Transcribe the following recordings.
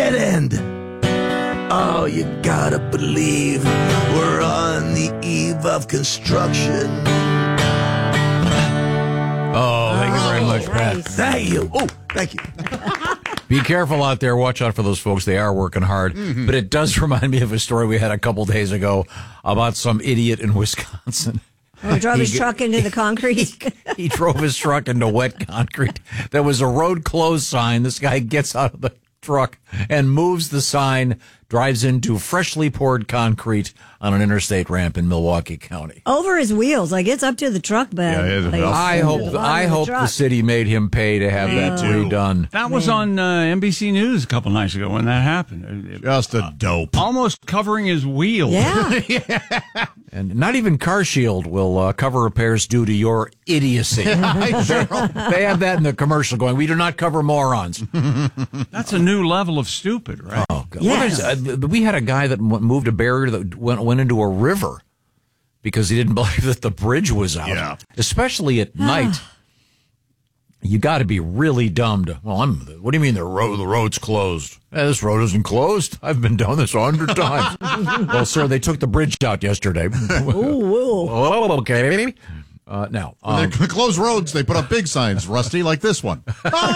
dead end. Oh, you gotta believe we're on the eve of construction. Oh, thank you very much, Pat. Nice. Thank you. Oh, thank you. Be careful out there. Watch out for those folks. They are working hard. Mm-hmm. But it does remind me of a story we had a couple days ago about some idiot in Wisconsin. Oh, drove his truck into the concrete. He drove his truck into wet concrete. There was a road closed sign. This guy gets out of the truck and moves the sign, drives into freshly poured concrete on an interstate ramp in Milwaukee County. Over his wheels, like it's up to the truck bed. Yeah, I hope the city made him pay to have that redone. That was on NBC News a couple nights ago when that happened. Just a dope. Almost covering his wheel. Yeah. And not even CarShield will cover repairs due to your idiocy. They have that in the commercial going, we do not cover morons. That's a new level of stupid, right? Oh, God. Yes. We had a guy that moved a barrier that went into a river because he didn't believe that the bridge was out. Yeah. Especially at night. You got to be really dumb to, what do you mean the road's closed? This road isn't closed. I've been down this 100 times. Well, sir, they took the bridge out yesterday. Oh, okay. Now, When they close roads, they put up big signs, Rusty, like this one.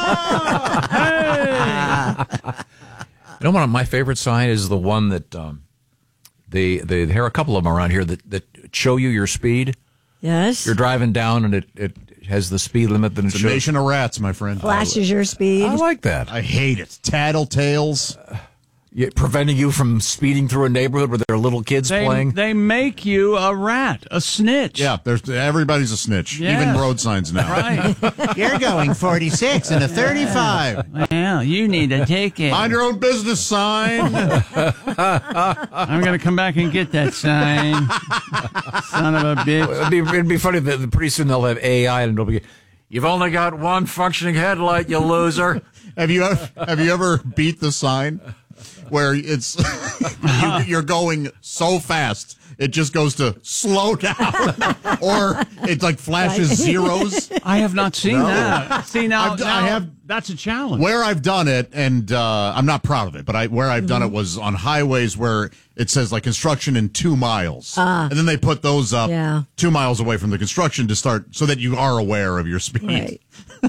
you know, one of my favorite sign is the one that there are a couple of them around here that show you your speed. Yes. You're driving down and it has the speed limit that it It's a shows. nation of rats, my friend. Flashes your speed. I like that. I hate it. Tattletales. Preventing you from speeding through a neighborhood where there are little kids playing. They make you a rat, a snitch. Yeah, everybody's a snitch. Yes. Even road signs now. Right. You're going 46 and a 35. Well, you need a ticket. Mind your own business sign. I'm going to come back and get that sign. Son of a bitch. It'd be funny that pretty soon they'll have AI and it'll be, you've only got one functioning headlight, you loser. Have you ever beat the sign where it's you're going so fast it just goes to slow down, or it like flashes zeros? I have not seen that. See now, I have. That's a challenge. Where I've done it, and I'm not proud of it, but where I've done it was on highways where it says like construction in 2 miles, and then they put those up 2 miles away from the construction to start, so that you are aware of your speed. Right.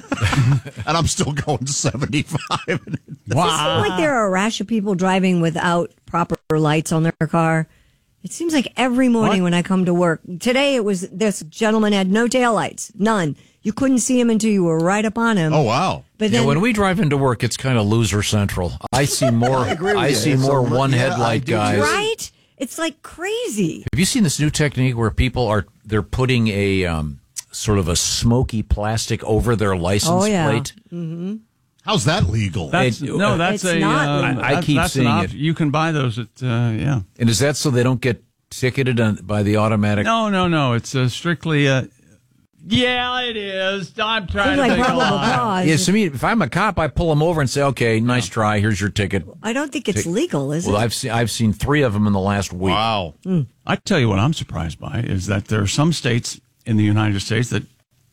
And I'm still going 75. Does it seem like there are a rash of people driving without proper lights on their car? It seems like every morning when I come to work. Today it was this gentleman had no taillights, none. You couldn't see him until you were right up on him. Oh wow! But then, when we drive into work, it's kind of loser central. I see more. I see more one headlight guys. right? It's like crazy. Have you seen this new technique where people they're putting a sort of a smoky plastic over their license plate? Mm-hmm. How's that legal? That's not legal. I keep seeing it. You can buy those at And is that so they don't get ticketed by the automatic? No. It's strictly. Yeah, it is. I'm trying to take a lie. Yeah, to me, if I'm a cop, I pull them over and say, "Okay, nice try. Here's your ticket." I don't think it's legal, is it? Well, I've seen 3 of them in the last week. Wow. I tell you what I'm surprised by is that there are some states in the United States that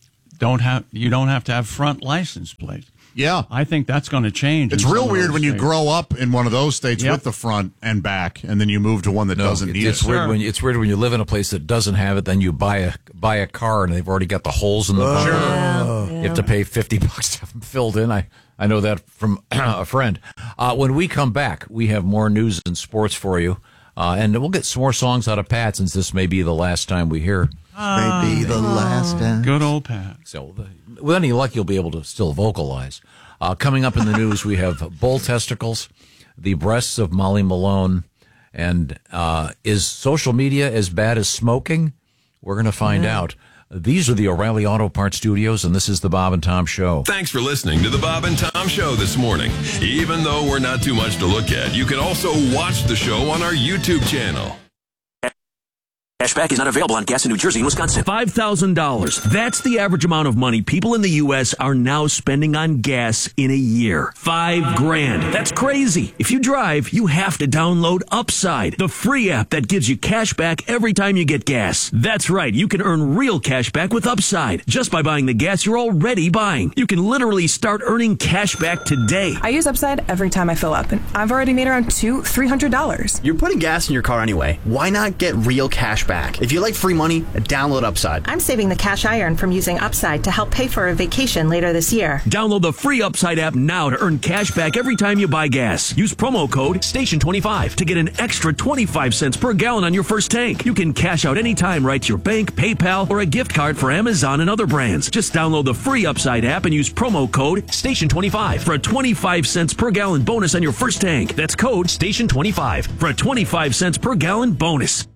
you don't have to have front license plates. Yeah. I think that's going to change. It's real weird when you grow up in one of those states Yep. with the front and back, and then you move to one that doesn't need it's it. weird it's weird when you live in a place that doesn't have it. Then you buy a car and they've already got the holes in the bumper. You have to pay $50 to have them filled in. I know that from a friend. When we come back, we have more news and sports for you, and we'll get some more songs out of Pat since this may be the last time we hear. Maybe the last time. Good old Pat. So, with any luck, you'll be able to still vocalize. Coming up in the news, we have bull testicles, the breasts of Molly Malone, and is social media as bad as smoking? We're going to find out. These are the O'Reilly Auto Parts Studios, and this is the Bob and Tom Show. Thanks for listening to the Bob and Tom Show this morning. Even though we're not too much to look at, you can also watch the show on our YouTube channel. Cashback is not available on gas in New Jersey and Wisconsin. $5,000. That's the average amount of money people in the U.S. are now spending on gas in a year. $5,000. That's crazy. If you drive, you have to download Upside, the free app that gives you cash back every time you get gas. That's right. You can earn real cash back with Upside just by buying the gas you're already buying. You can literally start earning cash back today. I use Upside every time I fill up, and I've already made around $200-$300. You're putting gas in your car anyway. Why not get real cash back? If you like free money, download Upside. I'm saving the cash I earn from using Upside to help pay for a vacation later this year. Download the free Upside app now to earn cash back every time you buy gas. Use promo code STATION25 to get an extra 25 cents per gallon on your first tank. You can cash out anytime right to your bank, PayPal, or a gift card for Amazon and other brands. Just download the free Upside app and use promo code STATION25 for a 25 cents per gallon bonus on your first tank. That's code STATION25 for a 25 cents per gallon bonus.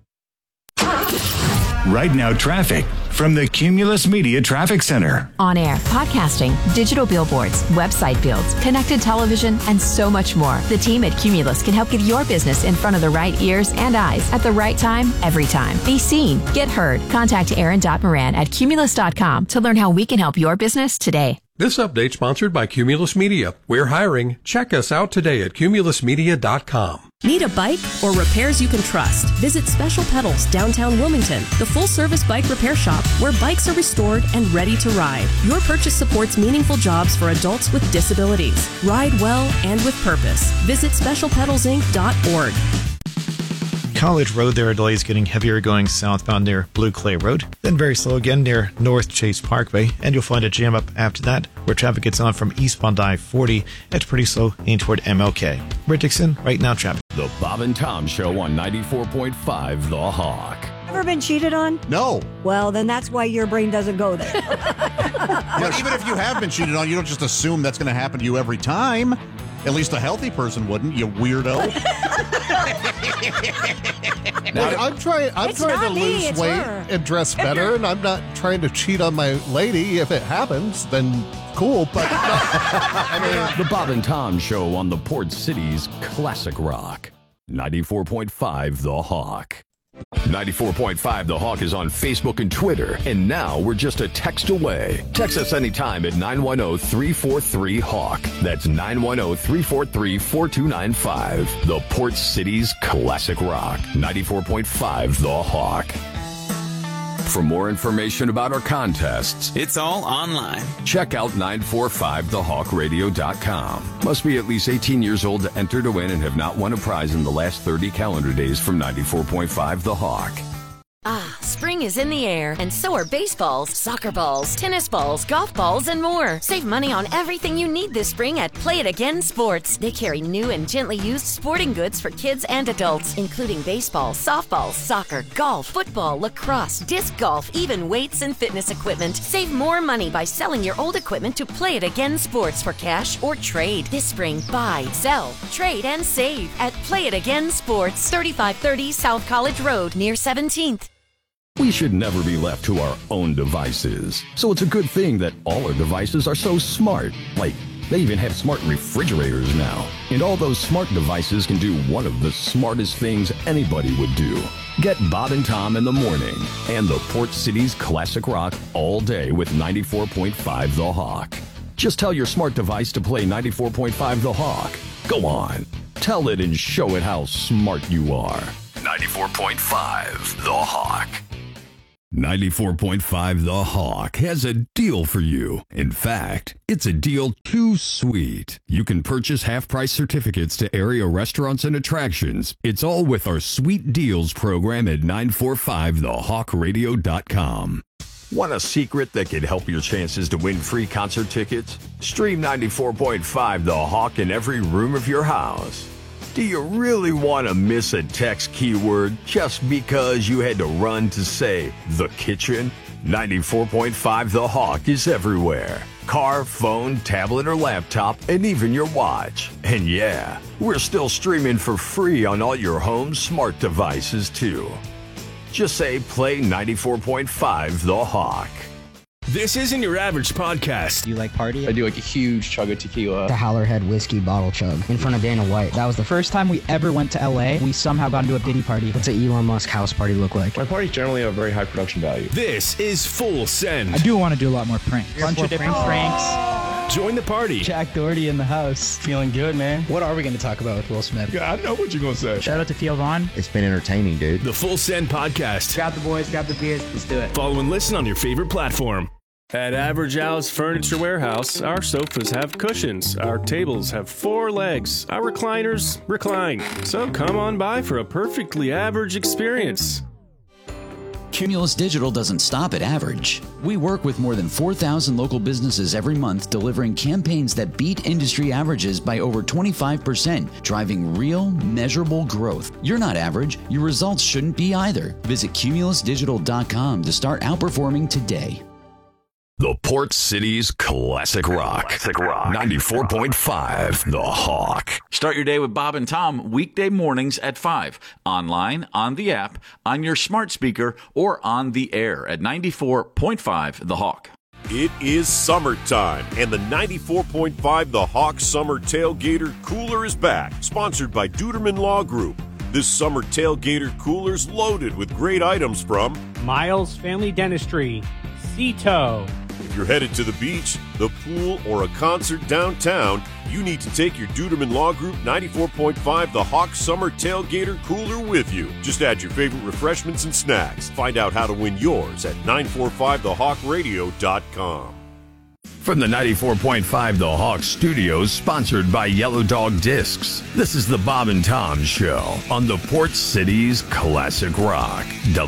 Right Now Traffic from the Cumulus Media Traffic Center. On air, podcasting, digital billboards, website builds, connected television, and so much more. The team at Cumulus can help get your business in front of the right ears and eyes at the right time, every time. Be seen, get heard. Contact Aaron.Moran at Cumulus.com to learn how we can help your business today. This update sponsored by Cumulus Media. We're hiring. Check us out today at cumulusmedia.com. Need a bike or repairs you can trust? Visit Special Pedals downtown Wilmington, the full-service bike repair shop where bikes are restored and ready to ride. Your purchase supports meaningful jobs for adults with disabilities. Ride well and with purpose. Visit specialpedalsinc.org. College Road, there are delays getting heavier going southbound near Blue Clay Road, then very slow again near North Chase Parkway, and you'll find a jam up after that where traffic gets on from eastbound I-40. It's pretty slow in toward MLK. Britt Dixon, Right Now Traffic. The Bob and Tom Show on 94.5 The Hawk. Ever been cheated on? No. Well, then that's why your brain doesn't go there. But even if you have been cheated on, you don't just assume that's going to happen to you every time. At least a healthy person wouldn't, you weirdo. Look, I'm trying to lose weight and dress better, and I'm not trying to cheat on my lady. If it happens, then cool, but The Bob and Tom Show on the Port City's Classic Rock. 94.5 The Hawk. 94.5 The Hawk is on Facebook and Twitter, and now we're just a text away. Text us anytime at 910-343-HAWK. That's 910-343-4295. The Port City's Classic Rock. 94.5 The Hawk. For more information about our contests, it's all online. Check out 945thehawkradio.com. Must be at least 18 years old to enter to win and have not won a prize in the last 30 calendar days from 94.5 The Hawk. Ah, spring is in the air, and so are baseballs, soccer balls, tennis balls, golf balls, and more. Save money on everything you need this spring at Play It Again Sports. They carry new and gently used sporting goods for kids and adults, including baseball, softball, soccer, golf, football, lacrosse, disc golf, even weights and fitness equipment. Save more money by selling your old equipment to Play It Again Sports for cash or trade. This spring, buy, sell, trade, and save at Play It Again Sports, 3530 South College Road, near 17th. We should never be left to our own devices. So it's a good thing that all our devices are so smart. Like, they even have smart refrigerators now. And all those smart devices can do one of the smartest things anybody would do. Get Bob and Tom in the morning and the Port City's Classic Rock all day with 94.5 The Hawk. Just tell your smart device to play 94.5 The Hawk. Go on. Tell it and show it how smart you are. 94.5 The Hawk. 94.5 The Hawk has a deal for you. In fact, it's a deal too sweet. You can purchase half-price certificates to area restaurants and attractions. It's all with our Sweet Deals program at 945thehawkradio.com. Want a secret that could help your chances to win free concert tickets? Stream 94.5 The Hawk in every room of your house. Do you really want to miss a text keyword just because you had to run to say the kitchen? 94.5 The Hawk is everywhere. Car, phone, tablet, or laptop, and even your watch. And yeah, we're still streaming for free on all your home smart devices too. Just say play 94.5 The Hawk. This isn't your average podcast. Do you like party? I do like a huge chug of tequila. The Howlerhead whiskey bottle chug in front of Dana White. That was the first time we ever went to LA. We somehow got into a Diddy party. What's an Elon Musk house party look like? My parties generally have a very high production value. This is Full Send. I do want to do a lot more pranks. Bunch of different pranks. Join the party. Jack Doherty in the house. Feeling good, man. What are we going to talk about with Will Smith? Yeah, I know what you're going to say. Shout out to Theo Vaughn. It's been entertaining, dude. The Full Send Podcast. Grab the boys, grab the beers. Let's do it. Follow and listen on your favorite platform. At Average Al's Furniture Warehouse, our sofas have cushions, our tables have 4 legs, our recliners recline. So come on by for a perfectly average experience. Cumulus Digital doesn't stop at average. We work with more than 4,000 local businesses every month, delivering campaigns that beat industry averages by over 25%, driving real, measurable growth. You're not average. Your results shouldn't be either. Visit cumulusdigital.com to start outperforming today. The Port City's Classic Rock. 94.5 The Hawk. Start your day with Bob and Tom weekday mornings at 5. Online, on the app, on your smart speaker, or on the air at 94.5 The Hawk. It is summertime, and the 94.5 The Hawk Summer Tailgater Cooler is back, sponsored by Duderman Law Group. This summer tailgater cooler's loaded with great items from Miles Family Dentistry, Cito. If you're headed to the beach, the pool, or a concert downtown, you need to take your Duderman Law Group 94.5 The Hawk Summer Tailgater Cooler with you. Just add your favorite refreshments and snacks. Find out how to win yours at 945thehawkradio.com. From the 94.5 The Hawk Studios, sponsored by Yellow Dog Discs, this is the Bob and Tom Show on the Port City's Classic Rock.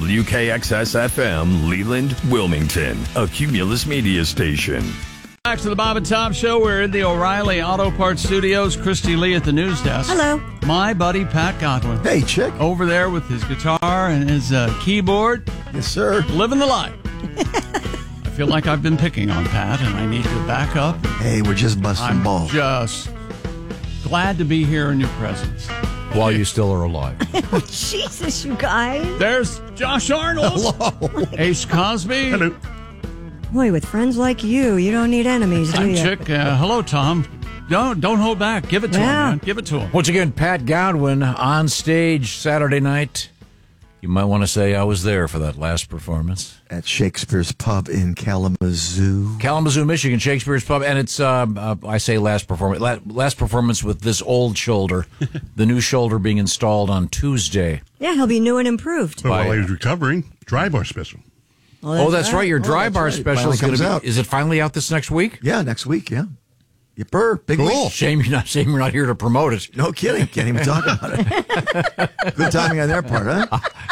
WKXS-FM, Leland, Wilmington, a Cumulus media station. Back to the Bob and Tom Show. We're in the O'Reilly Auto Parts Studios. Christy Lee at the news desk. Hello. My buddy Pat Godwin. Hey, chick. Over there with his guitar and his keyboard. Yes, sir. Living the life. I feel like I've been picking on Pat, and I need to back up. Hey, we're just busting balls. I'm just glad to be here in your presence. While you still are alive. Jesus, you guys. There's Josh Arnold. Hello. Ace Cosby. Hello. Boy, with friends like you, you don't need enemies, do you? Chick. Hello, Tom. Don't hold back. Give it to him, man. Give it to him. Once again, Pat Godwin on stage Saturday night. You might want to say I was there for that last performance. At Shakespeare's Pub in Kalamazoo. Kalamazoo, Michigan, Shakespeare's Pub. And it's, I say last performance. Last performance with this old shoulder. The new shoulder being installed on Tuesday. Yeah, he'll be new and improved. Well, while he's recovering, Dry Bar Special. Oh, that's right. Your Dry Bar special is going to be out. Is it finally out this next week? Yeah, next week, yeah. Yipper, big cool. week. Shame you're not here to promote it. No kidding. Can't even talk about it. Good timing on their part, huh?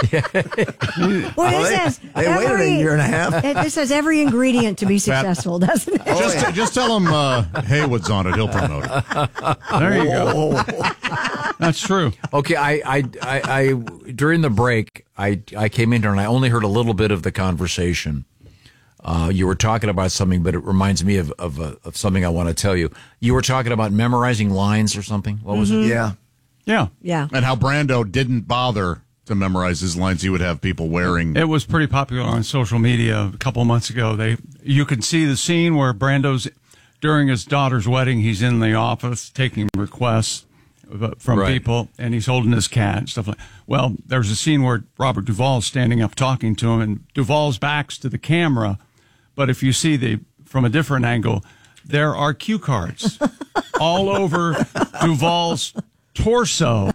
Well, this they waited a year and a half. This has every ingredient to be successful, doesn't it? Just tell him Haywood's on it. He'll promote it. There you go. That's true. Okay, I during the break, I came in here and I only heard a little bit of the conversation. You were talking about something, but it reminds me of something I want to tell you. You were talking about memorizing lines or something. What was it? Yeah. Yeah. And how Brando didn't bother to memorize his lines. He would have people wearing. It was pretty popular on social media a couple of months ago. You can see the scene where Brando's during his daughter's wedding. He's in the office taking requests from people, and he's holding his cat and stuff like. Well, there's a scene where Robert Duvall's standing up talking to him, and Duvall's back's to the camera. But if you see from a different angle, there are cue cards all over Duvall's torso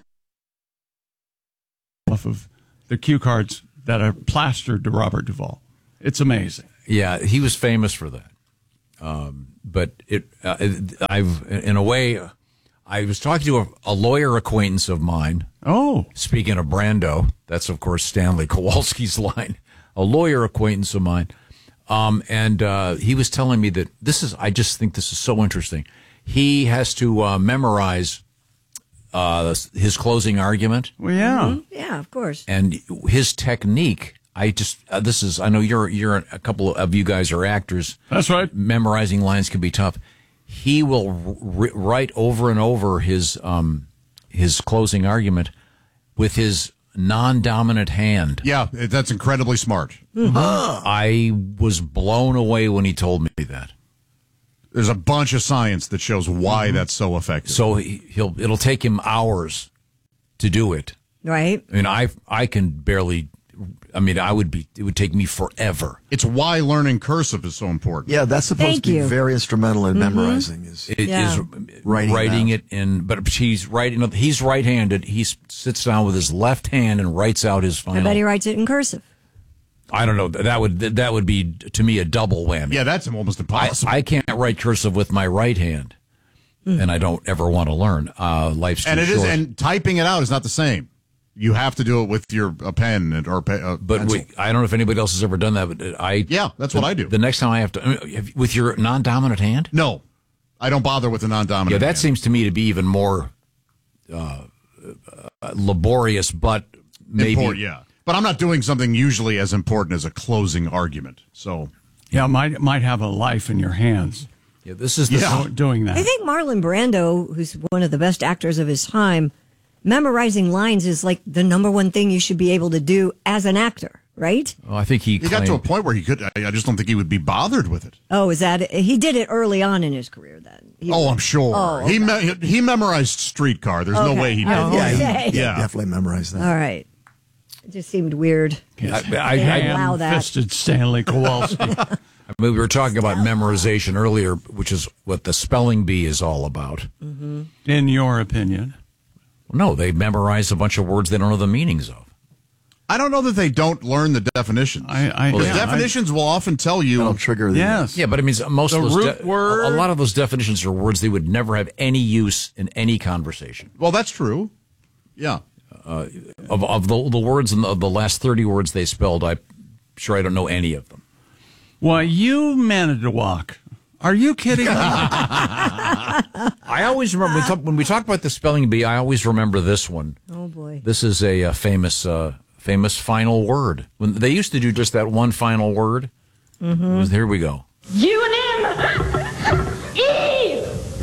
off of the cue cards that are plastered to Robert Duvall. It's amazing. Yeah, he was famous for that. But in a way, I was talking to a lawyer acquaintance of mine. Oh. Speaking of Brando, that's, of course, Stanley Kowalski's line. A lawyer acquaintance of mine. And he was telling me that I just think this is so interesting. He has to memorize his closing argument. Well, yeah. Mm-hmm. Yeah, of course. And his technique, I know you're a couple of you guys are actors. That's right. Memorizing lines can be tough. He will write over and over his closing argument with his non-dominant hand. Yeah, that's incredibly smart. Mm-hmm. I was blown away when he told me that. There's a bunch of science that shows why that's so effective. So it'll take him hours to do it. Right. I mean, I can barely. I mean, it would take me forever. It's why learning cursive is so important. Yeah, that's supposed to be very instrumental in memorizing. Is writing it in, but he's right-handed. He sits down with his left hand and writes out his final. I bet he writes it in cursive. I don't know. That would be, to me, a double whammy. Yeah, that's almost impossible. I can't write cursive with my right hand, and I don't ever want to learn. Life's too short. And typing it out is not the same. You have to do it with a pen or pencil. I don't know if anybody else has ever done that, but yeah, that's what I do. The next time I have to, with your non-dominant hand? No, I don't bother with the non-dominant hand. Yeah, that seems to me to be even more laborious, but maybe. Important, yeah. But I'm not doing something usually as important as a closing argument. So, yeah, might have a life in your hands. Yeah, this is doing that. I think Marlon Brando, who's one of the best actors of his time, memorizing lines is like the number one thing you should be able to do as an actor, right? Well, I think he got to a point where he could. I just don't think he would be bothered with it. Oh, is that he did it early on in his career then? I'm sure. Oh, okay. He memorized Streetcar. There's no way he did. Definitely memorized that. All right. It just seemed weird. I allow that. Fisted Stanley Kowalski. I mean, we were talking about memorization earlier, which is what the spelling bee is all about. Mm-hmm. In your opinion? No, they memorize a bunch of words they don't know the meanings of. I don't know that they don't learn the definitions. The definitions will often tell you. That'll trigger the. Yes. Yeah, but it means most the of those root word. A lot of those definitions are words they would never have any use in any conversation. Well, that's true. Yeah. Of the words and the last 30 words they spelled, I'm sure I don't know any of them. Well, you managed to walk. Are you kidding me? I always remember when we talk about the spelling bee. I always remember this one. Oh boy! This is a famous final word. When they used to do just that one final word. Mm-hmm. Here we go. U-N-M-E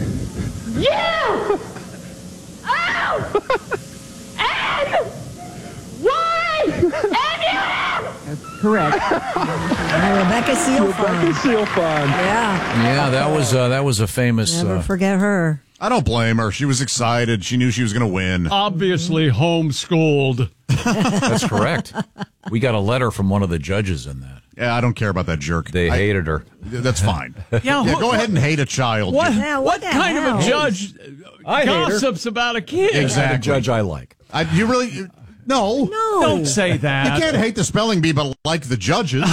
U-N-Y-N-U-M. That's correct. Rebecca Sealfond. Yeah, that was a famous. Never forget her. I don't blame her. She was excited. She knew she was going to win. Obviously homeschooled. That's correct. We got a letter from one of the judges in that. Yeah, I don't care about that jerk. They hated her. That's fine. Go ahead and hate a child. What what kind of a judge gossips about a kid? Exactly. A judge I like. You really... No. Don't say that. You can't hate the spelling bee, but like the judges.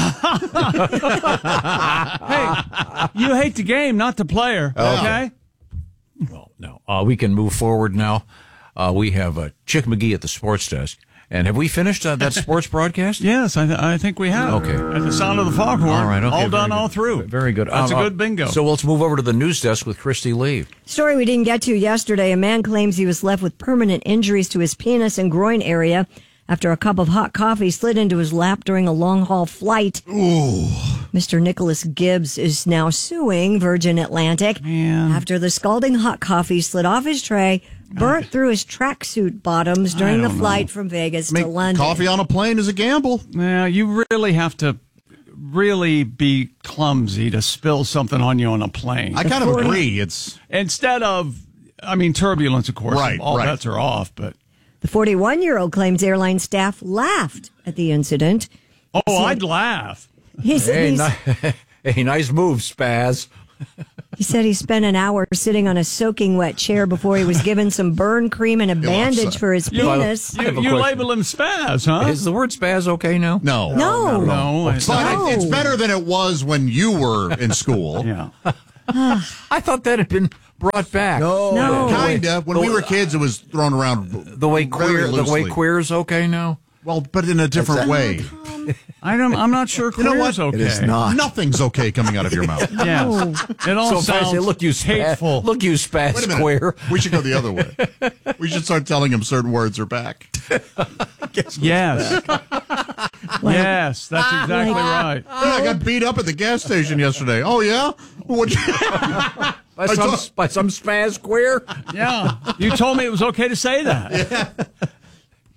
Hey, you hate the game, not the player. Okay? Well, no. We can move forward now. We have Chick McGee at the sports desk. And have we finished that sports broadcast? Yes, I think we have. Okay. At the sound of the foghorn. All right. Okay, all done, good. all through. Very good. That's a good bingo. So let's move over to the news desk with Christy Lee. Story we didn't get to yesterday. A man claims he was left with permanent injuries to his penis and groin area after a cup of hot coffee slid into his lap during a long-haul flight. Ooh. Mr. Nicholas Gibbs is now suing Virgin Atlantic after the scalding hot coffee slid off his tray, burnt through his tracksuit bottoms during the flight from Vegas to London. Coffee on a plane is a gamble. Yeah, you really have to really be clumsy to spill something on you on a plane. I kind of agree. It's instead of, turbulence, of course. Right, all right. bets are off, but... The 41-year-old claims airline staff laughed at the incident. Oh, I'd laugh. He said Hey, nice move, Spaz. He said he spent an hour sitting on a soaking wet chair before he was given some burn cream and a bandage for his penis. You label him Spaz, huh? Is the word Spaz okay now? No. No. But it's better than it was when you were in school. Yeah. I thought that had been brought back. No. Kind of. When we were kids, it was thrown around the way queer's okay now. Well, but in a different way. I'm not sure queer's okay. It is not. Nothing's okay coming out of your mouth. Yeah. It all sounds look, you hateful. Look, you Spaz Wait a minute. queer. We should go the other way. We should start telling him certain words are back. Yes. Yes, that's exactly right. Yeah, I got beat up at the gas station yesterday. Oh, yeah? What'd you... By some Spaz queer? Yeah. You told me it was okay to say that. Yeah.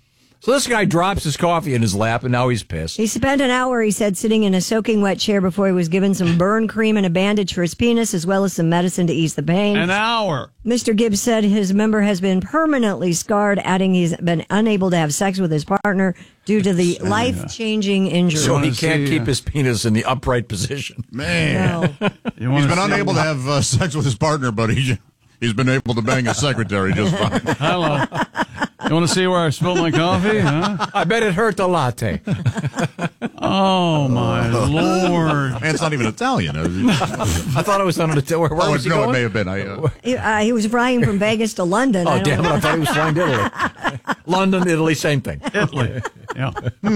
So this guy drops his coffee in his lap, and now he's pissed. He spent an hour, he said, sitting in a soaking wet chair before he was given some burn cream and a bandage for his penis, as well as some medicine to ease the pain. An hour. Mr. Gibbs said his member has been permanently scarred, adding he's been unable to have sex with his partner due to the life-changing injury. So he can't keep his penis in the upright position. Man. No. He's been unable to have sex with his partner, but he's been able to bang his secretary just fine. Hello. You want to see where I spilled my coffee? Huh? I bet it hurt the latte. Oh, my Lord. Man, it's not even Italian. I thought it was on Italian. Where was he going? It may have been. He was flying from Vegas to London. Oh, damn it. I thought he was flying to Italy. London, Italy, same thing. Italy. Yeah.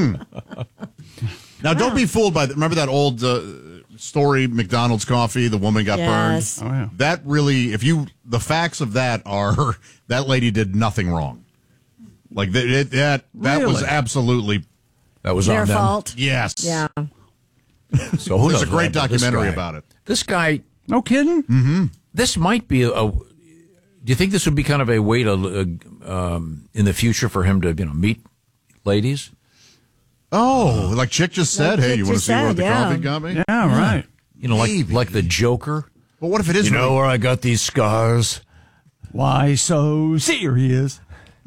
Now, don't be fooled by remember that old story, McDonald's coffee, the woman got burned? Oh, yeah. That really, the facts of that are, that lady did nothing wrong. Like, that was absolutely... That was their on them. fault. Yes. Yeah. So who There's knows a great documentary about it. This guy... No kidding? Mm-hmm. This might be do you think this would be kind of a way to, in the future for him to, meet ladies? Oh, like Chick just said, hey, you want to see what the coffee got me? Yeah, right. Like the Joker. But what if it is? You know where I got these scars? Why so serious?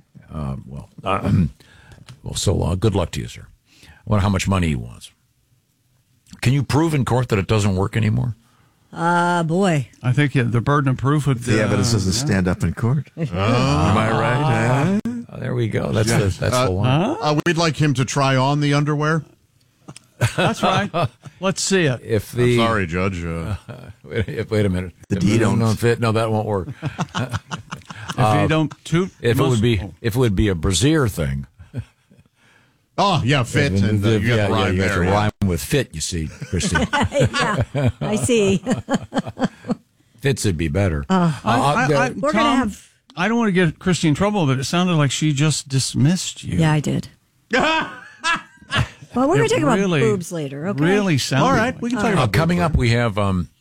So good luck to you, sir. I wonder how much money he wants. Can you prove in court that it doesn't work anymore? Boy. I think the burden of proof would... The evidence doesn't stand up in court. Am I right? There we go. That's the one. We'd like him to try on the underwear. That's right. Let's see it. If I'm sorry, Judge. Wait a minute. The D don't fit. No, that won't work. If you don't toot... If it would be a brassiere thing. Oh, yeah, fit. And you got the rhyme there. Rhyme with fit, you see, Christy. Yeah, I see. Fits would be better. We're going to have... I don't want to get Christy in trouble, but it sounded like she just dismissed you. Yeah, I did. Well, we're going to talk about boobs later, okay? Really sounded all right, we can talk about coming up, we have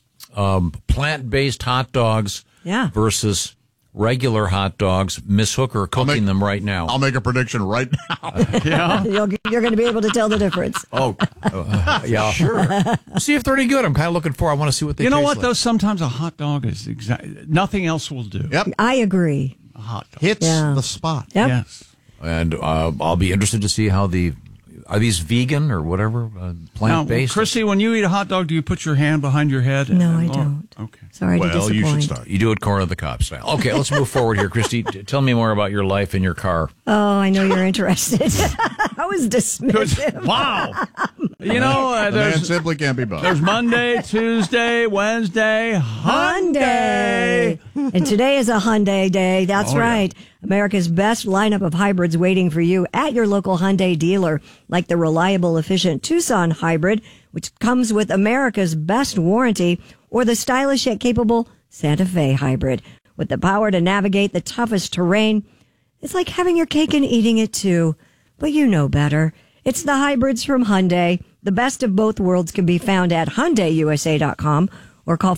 plant-based hot dogs versus regular hot dogs. Miss Hooker cooking them right now. I'll make a prediction right now. Yeah. You're going to be able to tell the difference. Yeah, sure. See if they're any good. I'm kind of looking for. I want to see what they. You know taste what? like. Though sometimes a hot dog is nothing else will do. Yep, I agree. A hot dog hits the spot. Yep. Yes. And I'll be interested to see how are these vegan or whatever plant-based? Now, Chrissy, when you eat a hot dog, do you put your hand behind your head? No, I don't. Okay. Sorry to disappoint. You should start. You do it corner of the cop style. Okay, let's move forward here, Christy. Tell me more about your life in your car. Oh, I know you're interested. I was dismissive. Wow. You know, the man simply can't be bought. There's Monday, Tuesday, Wednesday, Hyundai. And today is a Hyundai day. That's right. Yeah. America's best lineup of hybrids waiting for you at your local Hyundai dealer, like the reliable, efficient Tucson hybrid, which comes with America's best warranty, or the stylish yet capable Santa Fe hybrid, with the power to navigate the toughest terrain. It's like having your cake and eating it too, but you know better. It's the hybrids from Hyundai. The best of both worlds can be found at HyundaiUSA.com or call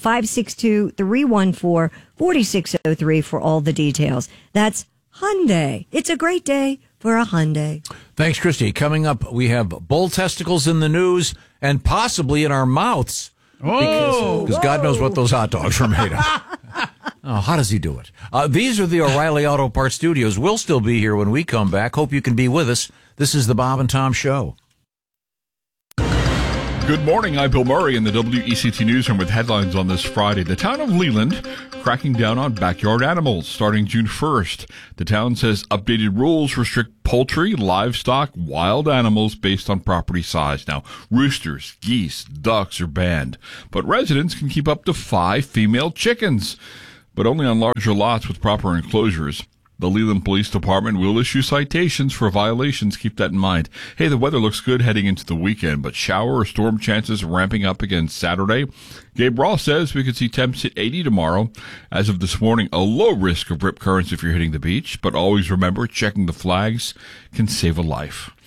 562-314-4603 for all the details. That's Hyundai. It's a great day for a Hyundai. Thanks, Christy. Coming up, we have bull testicles in the news and possibly in our mouths. Because God knows what those hot dogs are made of. Oh, how does he do it? These are the O'Reilly Auto Parts Studios. We'll still be here when we come back. Hope you can be with us. This is the Bob and Tom Show. Good morning. I'm Bill Murray in the WECT Newsroom with headlines on this Friday. The town of Leland cracking down on backyard animals starting June 1st. The town says updated rules restrict poultry, livestock, wild animals based on property size. Now, roosters, geese, ducks are banned, but residents can keep up to 5 female chickens, but only on larger lots with proper enclosures. The Leland Police Department will issue citations for violations. Keep that in mind. Hey, the weather looks good heading into the weekend, but shower or storm chances ramping up again Saturday. Gabe Ross says we could see temps at 80 tomorrow. As of this morning, a low risk of rip currents if you're hitting the beach, but always remember checking the flags can save a life.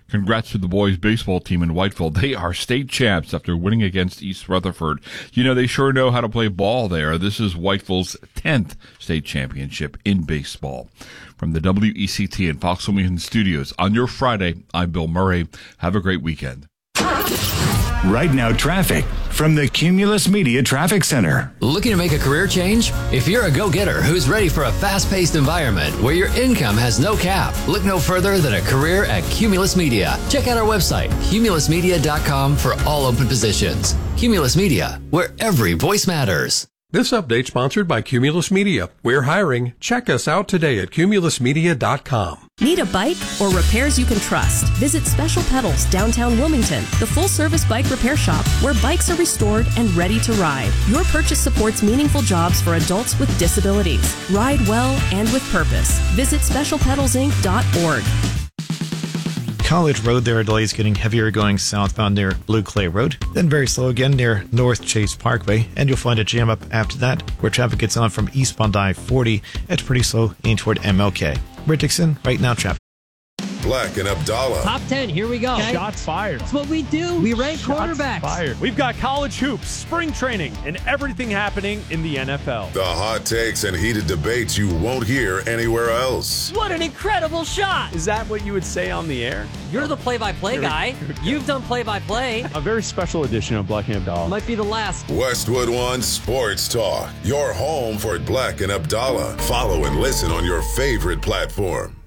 Congrats to the boys baseball team in Whiteville. They are state champs after winning against East Rutherford. You know, they sure know how to play ball there. This is Whiteville's 10th state championship in baseball. From the WECT and Fox Wilmington studios on your Friday, I'm Bill Murray. Have a great weekend. Right now, traffic from the Cumulus Media Traffic Center. Looking to make a career change? If you're a go-getter who's ready for a fast-paced environment where your income has no cap, look no further than a career at Cumulus Media. Check out our website, cumulusmedia.com, for all open positions. Cumulus Media, where every voice matters. This update sponsored by Cumulus Media. We're hiring. Check us out today at cumulusmedia.com. Need a bike or repairs you can trust? Visit Special Pedals, downtown Wilmington, the full-service bike repair shop where bikes are restored and ready to ride. Your purchase supports meaningful jobs for adults with disabilities. Ride well and with purpose. Visit specialpedalsinc.org. College Road, there are delays getting heavier going southbound near Blue Clay Road, then very slow again near North Chase Parkway, and you'll find a jam up after that where traffic gets on from eastbound I-40. It's pretty slow in toward MLK. We're Dixon, right now traffic. Black and Abdallah. Top 10, here we go. Okay. Shots fired. That's what we do. We rank quarterbacks. Fired. We've got college hoops, spring training, and everything happening in the NFL. The hot takes and heated debates you won't hear anywhere else. What an incredible shot. Is that what you would say on the air? You're the play-by-play guy. You've done play-by-play. A very special edition of Black and Abdallah. Might be the last. Westwood One Sports Talk. Your home for Black and Abdallah. Follow and listen on your favorite platform.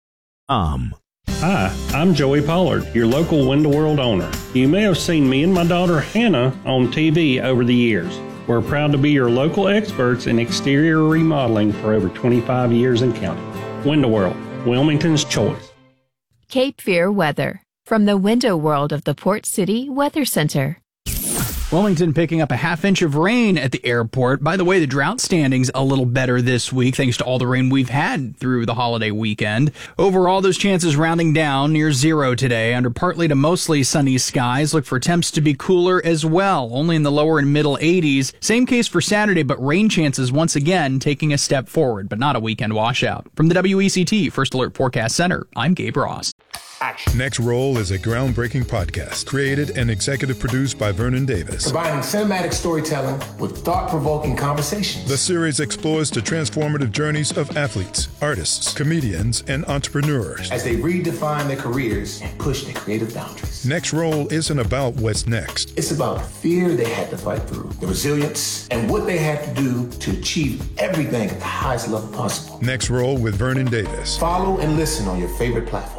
Hi, I'm Joey Pollard, your local Window World owner. You may have seen me and my daughter Hannah on TV over the years. We're proud to be your local experts in exterior remodeling for over 25 years and counting. Window World, Wilmington's choice. Cape Fear weather from the Window World of the Port City Weather Center. Wilmington picking up a half-inch of rain at the airport. By the way, the drought standing's a little better this week thanks to all the rain we've had through the holiday weekend. Overall, those chances rounding down near zero today. Under partly to mostly sunny skies, look for temps to be cooler as well, only in the lower and middle 80s. Same case for Saturday, but rain chances once again taking a step forward, but not a weekend washout. From the WECT First Alert Forecast Center, I'm Gabe Ross. Next Roll is a groundbreaking podcast created and executive produced by Vernon Davis. Combining cinematic storytelling with thought-provoking conversations. The series explores the transformative journeys of athletes, artists, comedians, and entrepreneurs as they redefine their careers and push their creative boundaries. Next Roll isn't about what's next. It's about the fear they had to fight through, the resilience, and what they had to do to achieve everything at the highest level possible. Next Roll with Vernon Davis. Follow and listen on your favorite platform.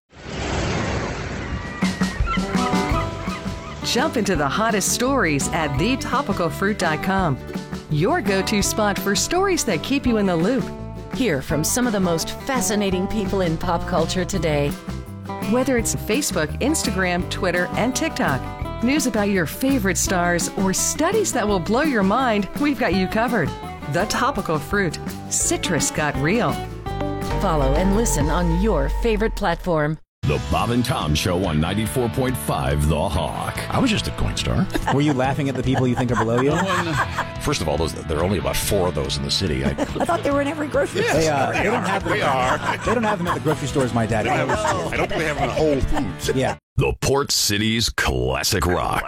Jump into the hottest stories at thetopicalfruit.com. Your go-to spot for stories that keep you in the loop. Hear from some of the most fascinating people in pop culture today. Whether it's Facebook, Instagram, Twitter, and TikTok, news about your favorite stars, or studies that will blow your mind, we've got you covered. The Topical Fruit. Citrus got real. Follow and listen on your favorite platform. The Bob and Tom Show on 94.5 The Hawk. I was just a coin star. Were you laughing at the people you think are below you? First of all, there are only about 4 of those in the city. I thought they were in every grocery store. They don't have them. They don't have them at the grocery stores, my dad. I don't think they have them at Whole Foods. Yeah. The Port City's Classic Rock.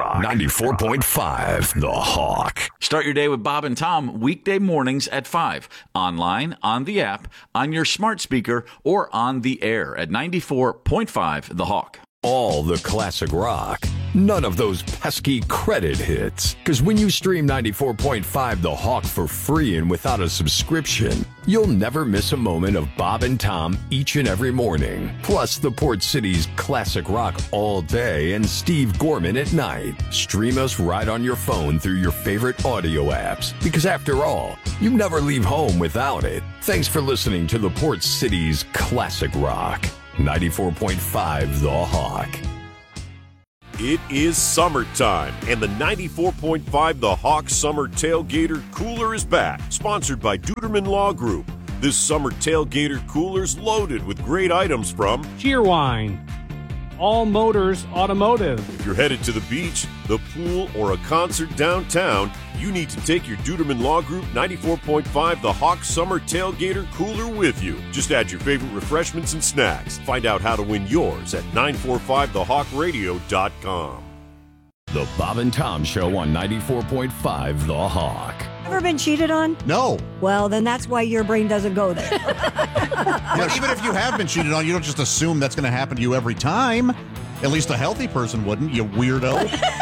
94.5 The Hawk. Start your day with Bob and Tom weekday mornings at 5. Online, on the app, on your smart speaker, or on the air at 94.5 The Hawk. All the classic rock. None of those pesky credit hits. Because when you stream 94.5 The Hawk for free and without a subscription, you'll never miss a moment of Bob and Tom each and every morning. Plus the Port City's classic rock all day and Steve Gorman at night. Stream us right on your phone through your favorite audio apps. Because after all, you never leave home without it. Thanks for listening to the Port City's classic rock. 94.5 The Hawk. It is summertime, and the 94.5 The Hawk Summer Tailgater Cooler is back, sponsored by Duderman Law Group. This summer tailgater cooler's loaded with great items from Cheerwine, All Motors Automotive. If you're headed to the beach, the pool, or a concert downtown, you need to take your Duderman Law Group 94.5 The Hawk Summer Tailgater Cooler with you. Just add your favorite refreshments and snacks. Find out how to win yours at 945thehawkradio.com. The Bob and Tom Show on 94.5 The Hawk. Ever been cheated on? No. Well, then that's why your brain doesn't go there. But even if you have been cheated on, you don't just assume that's going to happen to you every time. At least a healthy person wouldn't, you weirdo.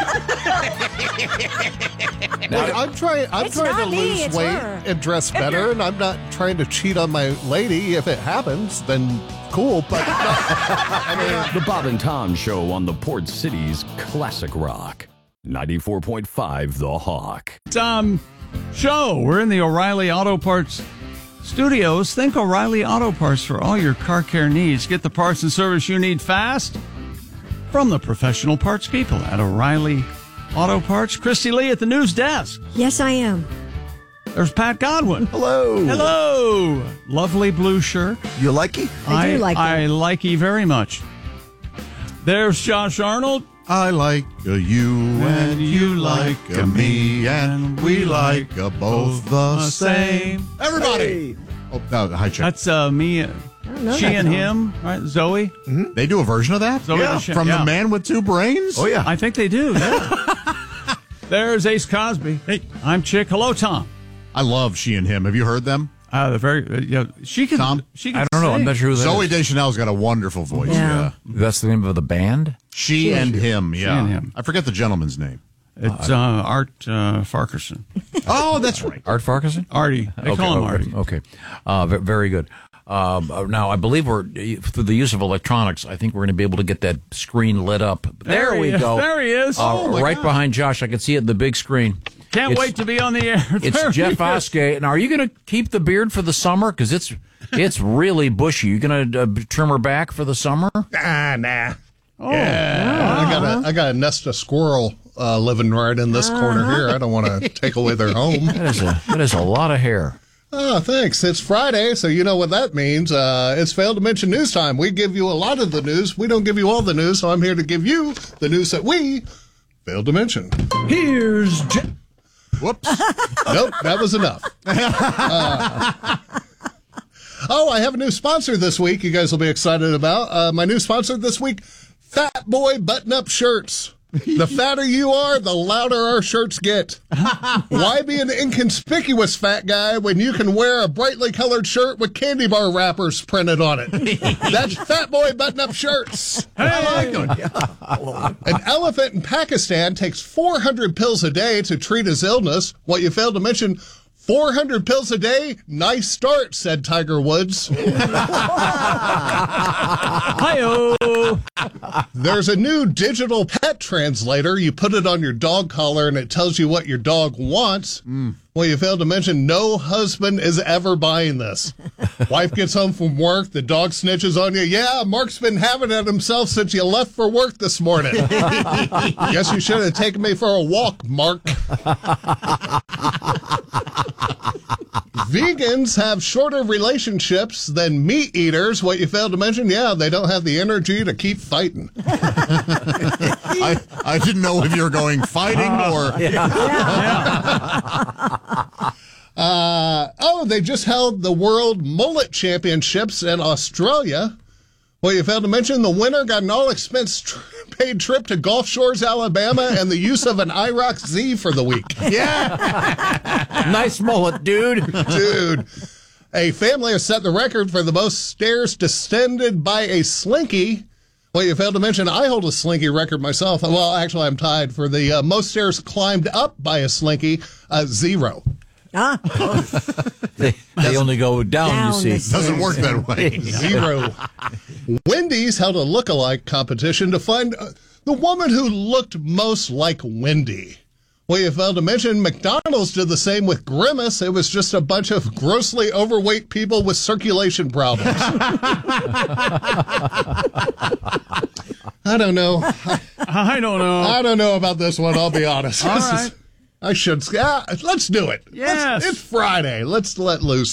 Look, I'm trying to lose weight and dress better, and I'm not trying to cheat on my lady. If it happens, then cool. But The Bob and Tom Show on the Port City's Classic Rock. 94.5 The Hawk. Show. We're in the O'Reilly Auto Parts studios. Think O'Reilly Auto Parts for all your car care needs. Get the parts and service you need fast from the professional parts people at O'Reilly Auto Parts. Christy Lee at the news desk. Yes, I am. There's Pat Godwin. Hello. Hello. Lovely blue shirt. You like it? I do like it. I like it very much. There's Josh Arnold. I like you and you like me, and we like both the same. Everybody. Oh, no, hi, Chuck. That's me. She and him, right? Zoe. Mm-hmm. They do a version of that? Zoe From the man with two brains? Oh, yeah. I think they do. Yeah. There's Ace Cosby. Hey, I'm Chick. Hello, Tom. I love She and Him. Have you heard them? They're very. She can. Tom? She can. I don't know. I'm not sure who that Zoe is. Deschanel's got a wonderful voice. Yeah. That's the name of the band? She and Him. Yeah. She and Him. I forget the gentleman's name. It's Art Farquharson. Oh, that's right. Art Farquharson? Artie. They call him Artie. Okay. Very good. Now, I believe through the use of electronics, I think we're going to be able to get that screen lit up. There we go. There he is. Right behind Josh. I can see it in the big screen. Can't wait to be on the air. It's Jeff Oskey. Now, are you going to keep the beard for the summer? Because it's really bushy. You going to trim her back for the summer? Nah. Oh, yeah. I got a nest of squirrel living right in this corner here. I don't want to take away their home. That is a lot of hair. Oh, thanks. It's Friday, so you know what that means. It's Failed to Mention News Time. We give you a lot of the news. We don't give you all the news, so I'm here to give you the news that we failed to mention. Here's Jeff. Whoops. Nope, that was enough. I have a new sponsor this week you guys will be excited about. My new sponsor this week, Fat Boy Button-Up Shirts. The fatter you are, the louder our shirts get. Why be an inconspicuous fat guy when you can wear a brightly colored shirt with candy bar wrappers printed on it? That's Fat Boy Button-Up Shirts. I like them. An elephant in Pakistan takes 400 pills a day to treat his illness. What you failed to mention, 400 pills a day? Nice start, said Tiger Woods. Hi-oh. There's a new digital pet translator. You put it on your dog collar and it tells you what your dog wants. Well, you failed to mention no husband is ever buying this. Wife gets home from work, the dog snitches on you. Yeah, Mark's been having it himself since you left for work this morning. Guess you should have taken me for a walk, Mark. Vegans have shorter relationships than meat eaters. What you failed to mention, yeah, they don't have the energy to keep fighting. I didn't know if you were going fighting or... They just held the World Mullet Championships in Australia. Well, you failed to mention the winner got an all-expense paid trip to Gulf Shores, Alabama, and the use of an IROC Z for the week. Yeah. Nice mullet, dude. Dude. A family has set the record for the most stairs descended by a slinky. Well, you failed to mention I hold a slinky record myself. Well, actually, I'm tied for the most stairs climbed up by a slinky, 0. They only go down, you see. Doesn't work that way. 0. Wendy's held a look-alike competition to find the woman who looked most like Wendy. Well, you failed to mention McDonald's did the same with Grimace. It was just a bunch of grossly overweight people with circulation problems. I don't know. I don't know. I don't know about this one, I'll be honest. All right. I should. Let's do it. Yes. It's Friday. Let's let loose.